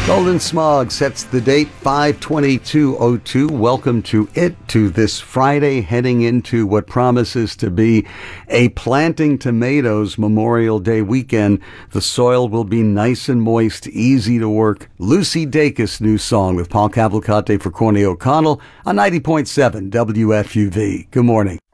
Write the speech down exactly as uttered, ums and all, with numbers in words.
Golden Smog sets the date five twenty-two oh two. Welcome to it, to this Friday, heading into what promises to be a planting tomatoes Memorial Day weekend. The soil will be nice and moist, easy to work. Lucy Dacus' new song with Paul Cavalcante for Courtney O'Connell on ninety point seven W F U V. Good morning.